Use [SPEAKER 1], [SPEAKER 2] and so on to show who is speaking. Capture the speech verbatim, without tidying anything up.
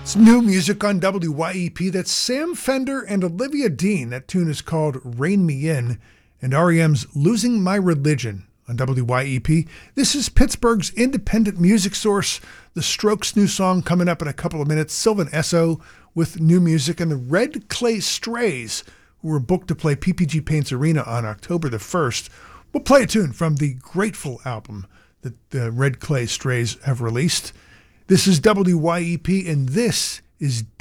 [SPEAKER 1] It's new music on W Y E P. That's Sam Fender and Olivia Dean. That tune is called Rein Me In, and R E M's Losing My Religion on W Y E P. This is Pittsburgh's independent music source. The Strokes' new song coming up in a couple of minutes. Sylvan Esso with new music, and the Red Clay Strays, who were booked to play P P G Paints Arena on October the first. We'll play a tune from the Grateful album that the Red Clay Strays have released. This is W Y E P, and this is